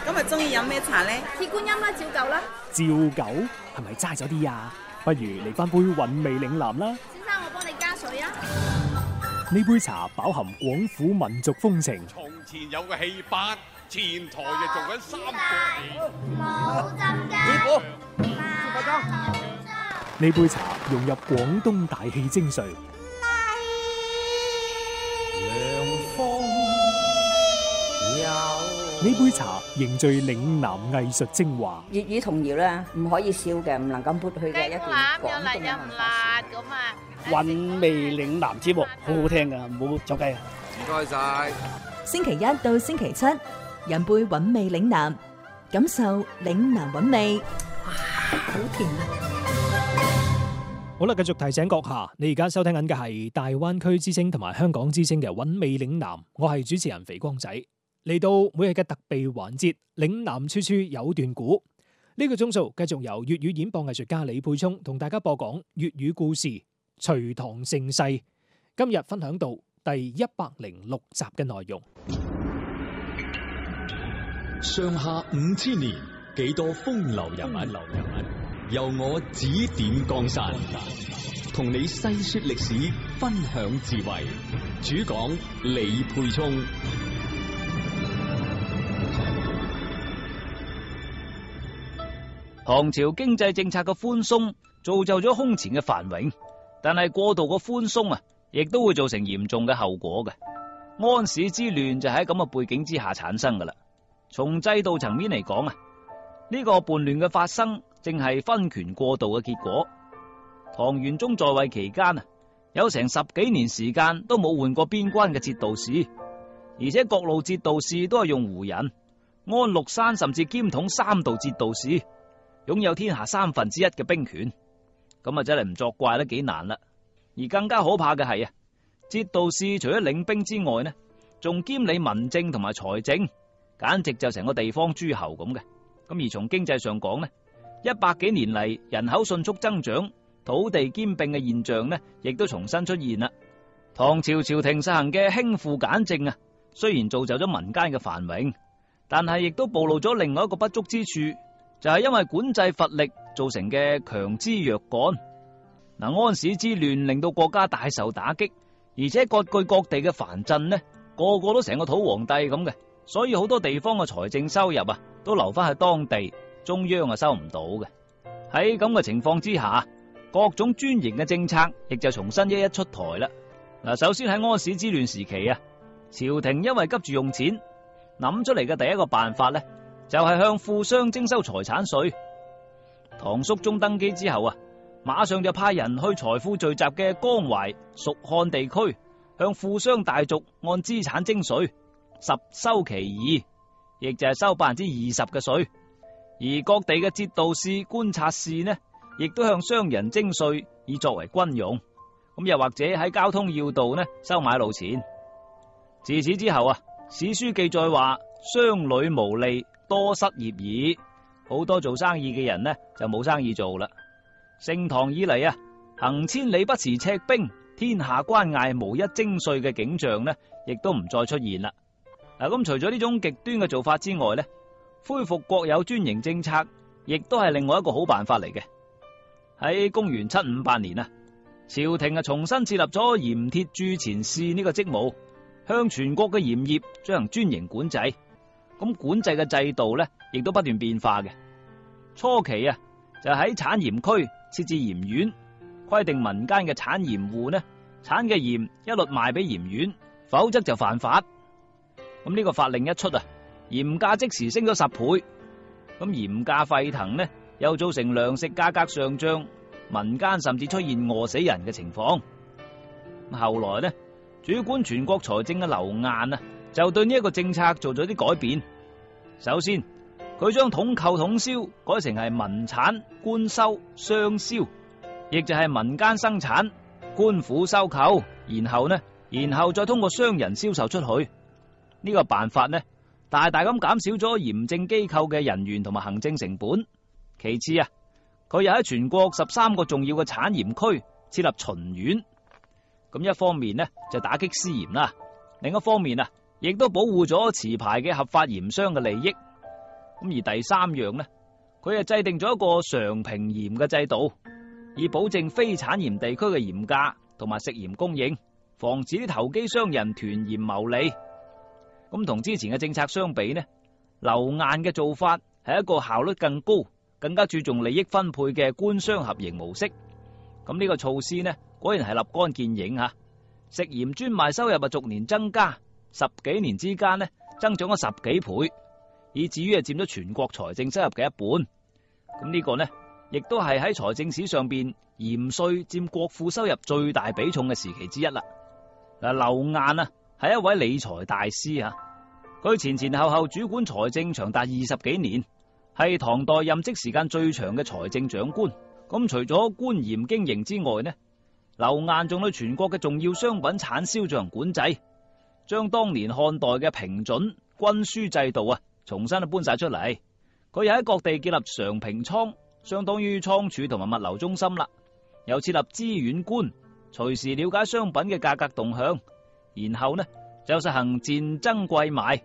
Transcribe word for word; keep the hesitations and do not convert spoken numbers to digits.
今日中意飲咩茶咧？ 鐵觀音啦，照舊啦。 照舊係咪齋咗啲啊？不如嚟翻杯韻味嶺南啦。 先生，我幫你加水啊。 呢杯茶飽含廣府民族風情。 從前有個戲班，前台就做緊三個冇浸師傅， 呢杯茶融入廣東大氣精髓。呢杯茶凝聚嶺南藝術精華。 粵語童謠咧，唔可以少嘅，唔能夠抹去嘅一段廣東嘅文化史。 咁啊， 韻味嶺南節目好好聽噶，唔好走雞啊！ 唔該晒。 星期一到星期七，飲杯韻味嶺南，感受嶺南韻味。哇，好甜啊！ 好啦，繼續提醒閣下，你而家收聽緊嘅係大灣區之聲同埋香港之聲嘅韻味嶺南，我係主持人肥光仔。嚟到每日嘅特備環節，嶺南處處有段古。呢、這個鐘數繼續由粵語演播藝術家李沛聰同大家播講粵語故事《隋唐盛世》。今日分享到第一百零六集嘅內容。 上下五千年，幾多風流人物，流人物由我指點江山，同你細說歷史，分享智慧。主講李沛聰。 唐朝經濟政策嘅寬鬆造就咗空前嘅繁榮，但係過度嘅寬鬆啊，亦都會造成嚴重嘅後果嘅。安史之亂就喺咁嘅背景之下產生噶啦。從制度層面嚟講啊，呢個叛亂嘅發生正係分權過度嘅結果。唐玄宗在位期間啊，有成十幾年時間都冇換過邊關嘅節度使，而且各路節度使都係用胡人。安祿山甚至兼統三道節度使，擁有天下三分之一嘅兵權，咁啊真係唔作怪都幾難啦。而更加可怕嘅係啊，節度使除咗領兵之外呢，仲兼理民政同埋財政，簡直就成個地方諸侯咁嘅。咁而從經濟上講呢，一百幾年嚟人口迅速增長，土地兼併嘅現象呢，亦都重新出現啦。唐朝朝廷實行嘅輕富簡政啊，雖然造就咗民間嘅繁榮，但係亦都暴露咗另外一個不足之處。就係因為管制乏力造成嘅強枝弱幹。嗱，安史之亂令到國家大受打擊，而且各據各地嘅藩鎮呢，個個都成個土皇帝咁嘅，所以好多地方嘅財政收入啊，都留翻喺當地，中央啊收唔到嘅。喺咁嘅情況之下，各種專營嘅政策亦就重新一一出台啦。嗱，首先喺安史之亂時期啊，朝廷因為急住用錢，諗出嚟嘅第一個辦法呢，就係向富商徵收財產稅。唐肅宗登基之後啊，馬上就派人去財富聚集嘅江淮、蜀漢地區，向富商大族按資產徵稅，十收其二，亦就係收百分之二十嘅稅。而各地嘅節度使、觀察使呢，亦都向商人徵稅，以作為軍用。咁又或者喺交通要道呢，收買路錢。自此之後啊，史書記載話，商旅無利，多失業矣。好多做生意嘅人呢，就冇生意做啦。盛唐以嚟啊，行千里不持赤兵，天下關隘無一徵稅嘅景象呢，亦都唔再出現啦。嗱，咁除咗呢種極端嘅做法之外呢，恢復國有專營政策，亦都係另外一個好辦法嚟嘅。喺公元七五八年啊，朝廷啊重新設立咗鹽鐵鑄錢使呢個職務，向全國嘅鹽業進行專營管制。咁管制嘅制度咧，亦都不斷變化嘅。初期啊，就喺產鹽區設置鹽院，規定民間嘅產鹽戶呢，產嘅鹽一律賣俾鹽院，否則就犯法。咁呢個法令一出啊，鹽價即時升咗十倍。咁鹽價沸騰呢，又造成糧食價格上漲，民間甚至出現餓死人嘅情況。後來呢，主管全國財政嘅劉晏啊，就對呢一個政策做咗啲改變。首先，佢將統購統銷改成係民產官收商銷，亦就係民間生產，官府收購，然後呢，然後再通過商人銷售出去。呢個辦法呢，大大咁減少咗鹽政機構嘅人員同埋行政成本。其次啊，佢又喺全國十三個重要嘅產鹽區設立巡院。咁一方面呢，就打擊私鹽啦，另一方面啊，亦都保護咗持牌嘅合法鹽商嘅利益。 咁而第三樣呢，佢係制定咗一個常平鹽嘅制度，以保證非產鹽地區嘅鹽價同埋食鹽供應，防止啲投機商人囤鹽牟利。咁同之前嘅政策相比呢，劉雁嘅做法係一個效率更高、更加注重利益分配嘅官商合營模式。咁呢個措施呢，果然係立竿見影吓，食鹽專賣收入啊逐年增加，十幾年之間呢增長咗十幾倍，以至於係佔咗全國財政收入嘅一半。咁呢個呢，亦都係喺財政史上邊鹽稅佔國庫收入最大比重嘅時期之一啦。嗱，劉雁啊係一位理財大師啊，佢前前後後主管財政長達二十幾年，係唐代任職時間最長嘅財政長官。咁除咗官鹽經營之外呢，劉雁仲對全國嘅重要商品產銷進行管制，將當年漢代嘅平準均輸制度啊重新搬晒出嚟。佢又喺各地建立常平倉，相當於倉儲同埋物流中心啦。又設立知縣官，隨時了解商品嘅價格動向。然後呢就實行賤增貴賣，